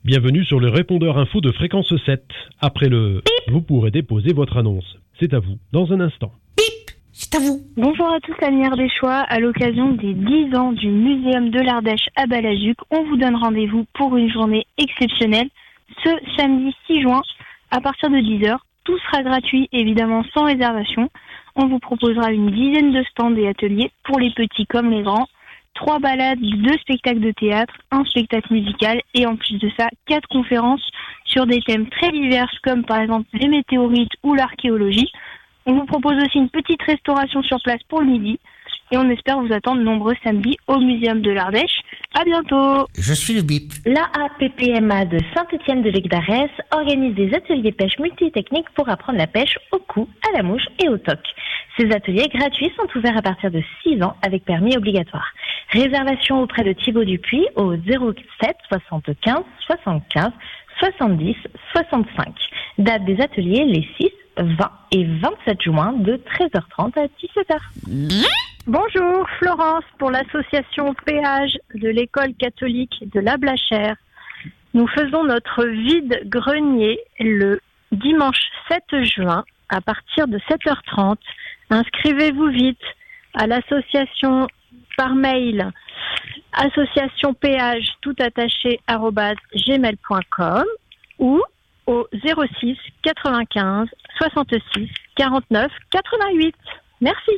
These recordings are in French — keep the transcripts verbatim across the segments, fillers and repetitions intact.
Bienvenue sur le répondeur info de Fréquence sept. Après le bip, vous pourrez déposer votre annonce. C'est à vous, dans un instant. Bip, c'est à vous. Bonjour à tous, Annie des Choix. À l'occasion des dix ans du Muséum de l'Ardèche à Balazuc, on vous donne rendez-vous pour une journée exceptionnelle ce samedi six juin à partir de dix heures. Tout sera gratuit, évidemment sans réservation. On vous proposera une dizaine de stands et ateliers pour les petits comme les grands. Trois balades, deux spectacles de théâtre, un spectacle musical et en plus de ça, quatre conférences sur des thèmes très divers comme par exemple les météorites ou l'archéologie. On vous propose aussi une petite restauration sur place pour le midi et on espère vous attendre nombreux samedis au Muséum de l'Ardèche. À bientôt. Je suis le bip. L'A A P P M A de Saint-Étienne-de-Vec-d'Arès organise des ateliers pêche multitechniques pour apprendre la pêche au coup, à la mouche et au toc. Ces ateliers gratuits sont ouverts à partir de six ans avec permis obligatoire. Réservation auprès de Thibaut Dupuis au zéro sept soixante-quinze soixante-quinze soixante-dix soixante-cinq. Date des ateliers les six, vingt et vingt-sept juin de treize heures trente à dix-sept heures. Bonjour, Florence pour l'association Péage de l'école catholique de la Blachère. Nous faisons notre vide-grenier le dimanche sept juin à partir de sept heures trente. Inscrivez-vous vite à l'association par mail associationpéage tout attaché arobase gmail point com ou au zéro six quatre-vingt-quinze soixante-six quarante-neuf quatre-vingt-huit. Merci.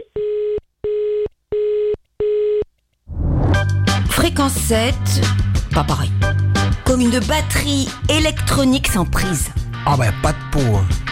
Fréquence sept, pas pareil. Comme une batterie électronique sans prise. Ah ben, pas de peau, hein.